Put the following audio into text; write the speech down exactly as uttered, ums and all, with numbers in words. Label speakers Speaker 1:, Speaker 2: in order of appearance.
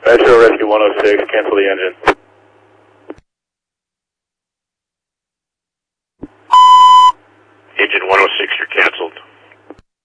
Speaker 1: Metro Rescue one oh six, cancel the engine.
Speaker 2: Engine one oh six, you're canceled.